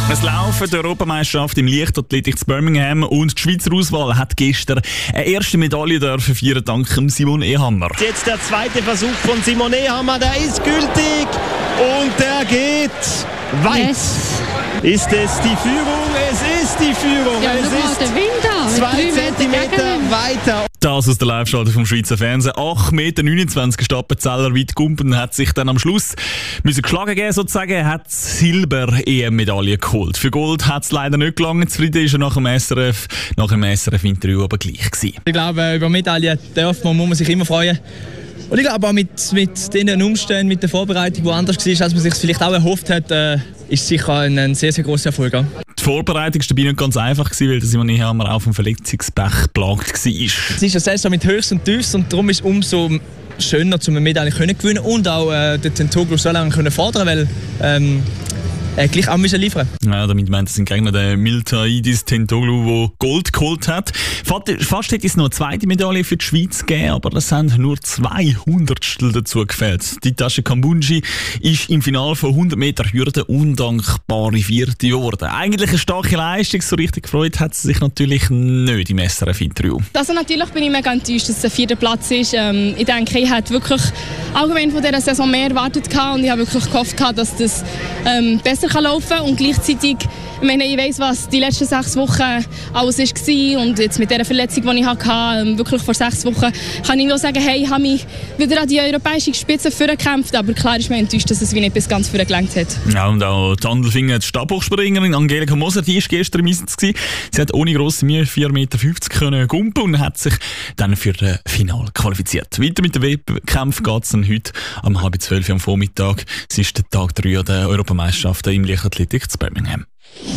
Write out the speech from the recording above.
Es laufen die Europameisterschaft im Leichtathletik zu Birmingham und die Schweizer Auswahl hat gestern eine erste Medaille dürfen feiern dank Simon Ehammer. Jetzt der zweite Versuch von Simon Ehammer, der ist gültig und der geht weit. Yes. Ist es die Führung? Es ist die Führung. Ja, es ist der Wind da, 2 Zentimeter weiter. Das aus der Live-Schalte vom Schweizer Fernsehen. 8,29 Meter Stappenzeller weit Gumpen hat sich dann am Schluss müssen geschlagen geben, sozusagen, hat Silber-EM-Medaille geholt. Für Gold hat es leider nicht gelangt. Zufrieden ist er nach dem SRF-Interview aber gleich gewesen. Ich glaube, über Medaillen muss man sich immer freuen. Und ich glaube auch mit den Umständen, mit der Vorbereitung, die anders war, als man sich vielleicht auch erhofft hat, ist sicher ein sehr, sehr grosser Erfolg. Die Vorbereitung war dabei nicht ganz einfach, weil Simon Ehammer auf dem Verletzungspech geplagt war. Es ist eine Saison mit Höchst und Tiefs und darum ist es umso schöner, eine Medaille zu gewinnen und auch den Tentoglu so lange fordern, weil gleich auch müssen liefern. Ja, damit meint es sind Gegner der Miltaidis Tentoglu, der Gold geholt hat. Fast hätte es noch eine zweite Medaille für die Schweiz gegeben, aber es haben nur 200 dazu gefehlt. Die Tasche Kambunji ist im Finale von 100 Meter Hürde undankbare Vierte geworden. Eigentlich eine starke Leistung, so richtig gefreut hat sie sich natürlich nicht im SRF-Interview. Also natürlich bin ich mega enttäuscht, dass es der 4. Platz ist. Ich denke, ich hätte wirklich allgemein von dieser Saison mehr erwartet und ich habe wirklich gehofft, dass das besser laufen kann. Und gleichzeitig, ich weiss, was die letzten 6 Wochen alles war und jetzt mit dieser Verletzung, die ich hatte, wirklich vor 6 Wochen, kann ich nur sagen, hey, ich habe mich wieder an die europäische Spitze vorgekämpft, aber klar ist mir enttäuscht, dass es wie nicht bis ganz vorne gelangt hat. Ja, und auch die Handelfinger, die Stabhochspringerin Angelika Moser, die war gestern im Einsatz. Sie hat ohne grosse Mühe 4,50 Meter gumpen und hat sich dann für das Finale qualifiziert. Weiter mit den Wettkämpfen geht es dann heute um 11:30 am Vormittag. Es ist der Tag 3 der Europameisterschaften im Leichtathletik zu Birmingham.